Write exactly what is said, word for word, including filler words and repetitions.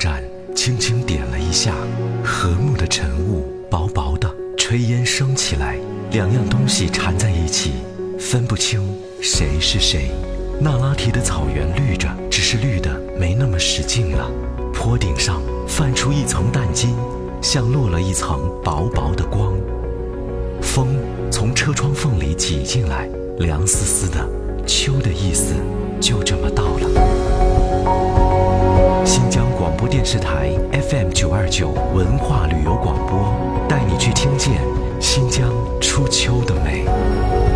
站轻轻点了一下，和睦的晨雾薄薄的，炊烟升起来，两样东西缠在一起，分不清谁是谁。那拉提的草原绿着，只是绿的没那么使劲了。坡顶上泛出一层淡金，像落了一层薄薄的光。风从车窗缝里挤进来，凉丝丝的，秋的意思就这么到了。新疆广播电视台 F M 九二九文化旅游广播，带你去听见新疆初秋的美。